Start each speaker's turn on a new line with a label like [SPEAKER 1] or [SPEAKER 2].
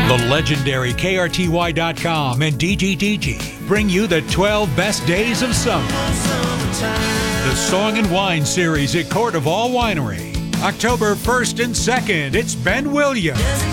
[SPEAKER 1] The legendary KRTY.com and DGDG bring you the 12 best days of summer. The Song and Wine Series at Court of All Winery. October 1st and 2nd, it's Ben Williams.